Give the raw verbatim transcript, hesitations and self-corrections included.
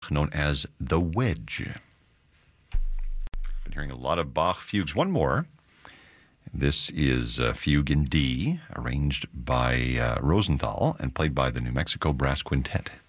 Bach known as the Wedge. Been hearing a lot of Bach fugues. One more. This is a fugue in D, arranged by uh, Rosenthal and played by the New Mexico Brass Quintet.